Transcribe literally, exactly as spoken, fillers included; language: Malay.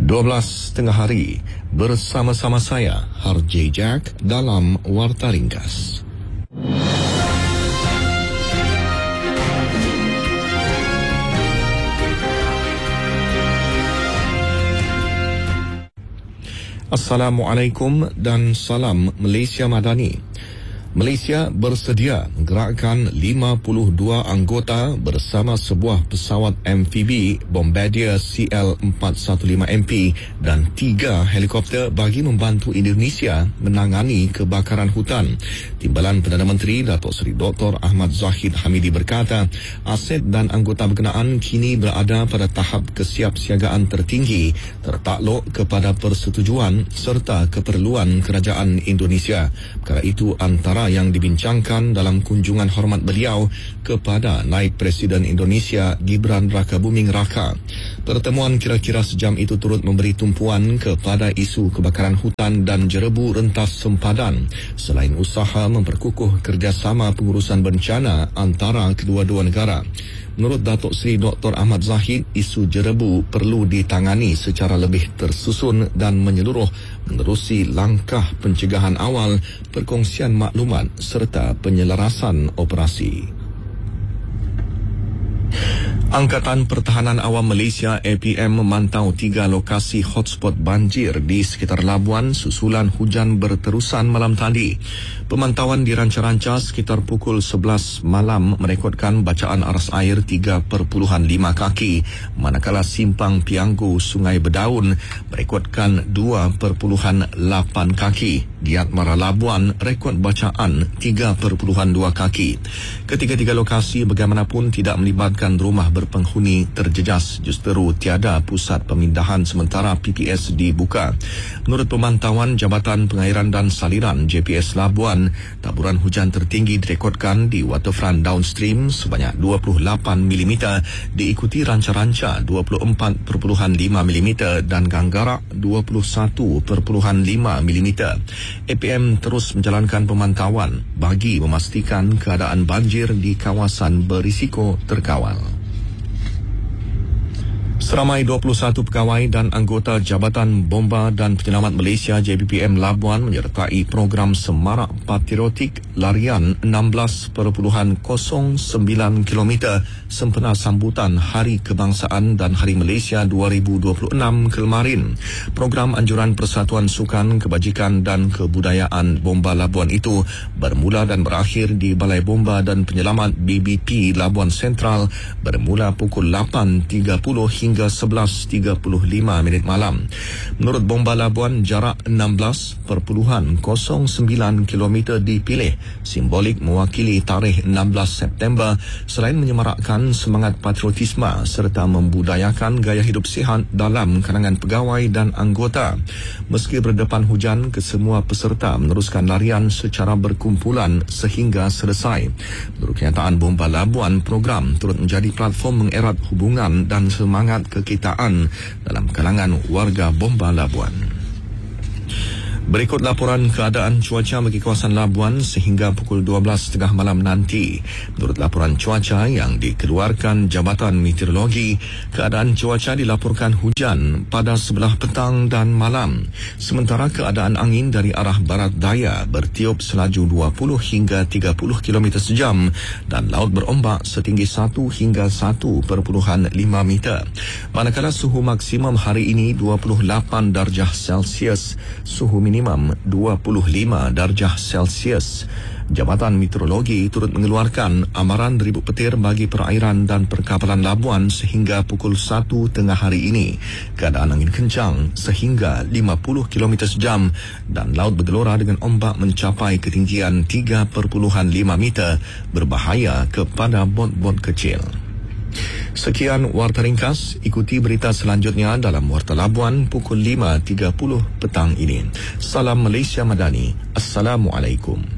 dua belas tengah hari bersama-sama saya Har J. Jack dalam Warta Ringkas. Assalamualaikum dan salam Malaysia Madani. Malaysia bersedia menggerakkan lima puluh dua anggota bersama sebuah pesawat amfibi Bombardier C L empat satu lima M P dan tiga helikopter bagi membantu Indonesia menangani kebakaran hutan. Timbalan Perdana Menteri Datuk Seri Doktor Ahmad Zahid Hamidi berkata, aset dan anggota berkenaan kini berada pada tahap kesiapsiagaan tertinggi tertakluk kepada persetujuan serta keperluan kerajaan Indonesia. Perkara itu antara yang dibincangkan dalam kunjungan hormat beliau kepada Naib Presiden Indonesia Gibran Rakabuming Raka. Pertemuan kira-kira sejam itu turut memberi tumpuan kepada isu kebakaran hutan dan jerebu rentas sempadan selain usaha memperkukuh kerjasama pengurusan bencana antara kedua-dua negara. Menurut Datuk Seri Doktor Ahmad Zahid, isu jerebu perlu ditangani secara lebih tersusun dan menyeluruh menerusi langkah pencegahan awal, perkongsian maklumat serta penyelarasan operasi. Angkatan Pertahanan Awam Malaysia A P M memantau tiga lokasi hotspot banjir di sekitar Labuan susulan hujan berterusan malam tadi. Pemantauan diranca-ranca sekitar pukul sebelas malam merekodkan bacaan aras air tiga perpuluhan lima kaki, manakala simpang Pianggu Sungai Bedaun merekodkan dua perpuluhan lapan kaki. Giat Mara Labuan rekod bacaan tiga perpuluhan dua kaki. Ketiga-tiga lokasi bagaimanapun tidak melibatkan rumah berpenghuni terjejas, justeru tiada pusat pemindahan sementara P P S dibuka. Menurut pemantauan Jabatan Pengairan dan Saliran J P S Labuan, taburan hujan tertinggi direkodkan di waterfront downstream sebanyak dua puluh lapan milimeter, diikuti ranca-ranca dua puluh empat perpuluhan lima milimeter dan Ganggarak dua puluh satu perpuluhan lima milimeter. A P M terus menjalankan pemantauan bagi memastikan keadaan banjir di kawasan berisiko terkawal. Seramai dua puluh satu pegawai dan anggota Jabatan Bomba dan Penyelamat Malaysia J B P M Labuan menyertai program semarak patriotik larian enam belas perpuluhan kosong sembilan kilometer sempena sambutan Hari Kebangsaan dan Hari Malaysia dua ribu dua puluh enam kemarin. Program anjuran Persatuan Sukan, Kebajikan dan Kebudayaan Bomba Labuan itu bermula dan berakhir di Balai Bomba dan Penyelamat B B P Labuan Sentral bermula pukul lapan tiga puluh hingga sebelas tiga puluh lima minit malam. Menurut Bomba Labuan, jarak enam belas perpuluhan kosong sembilan kilometer dipilih simbolik mewakili tarikh enam belas September selain menyemarakkan semangat patriotisme serta membudayakan gaya hidup sihat dalam kalangan pegawai dan anggota. Meski berdepan hujan, kesemua peserta meneruskan larian secara berkumpulan sehingga selesai. Menurut kenyataan Bomba Labuan, program turut menjadi platform mengerat hubungan dan semangat kekitaan dalam kalangan warga Bomba Labuan. Berikut laporan keadaan cuaca bagi kawasan Labuan sehingga pukul dua belas tiga puluh malam nanti. Menurut laporan cuaca yang dikeluarkan Jabatan Meteorologi, keadaan cuaca dilaporkan hujan pada sebelah petang dan malam. Sementara keadaan angin dari arah barat daya bertiup selaju dua puluh hingga tiga puluh kilometer sejam dan laut berombak setinggi satu hingga satu perpuluhan lima meter. Manakala suhu maksimum hari ini dua puluh lapan darjah Celsius, suhu minimum minimum dua puluh lima darjah Celsius. Jabatan Meteorologi turut mengeluarkan amaran ribut petir bagi perairan dan perkapalan Labuan sehingga pukul satu tengah hari ini. Keadaan angin kencang sehingga lima puluh kilometer sejam dan laut bergelora dengan ombak mencapai ketinggian tiga perpuluhan lima meter, berbahaya kepada bot-bot kecil. Sekian Warta Ringkas. Ikuti berita selanjutnya dalam Warta Labuan pukul lima tiga puluh petang ini. Salam Malaysia Madani. Assalamualaikum.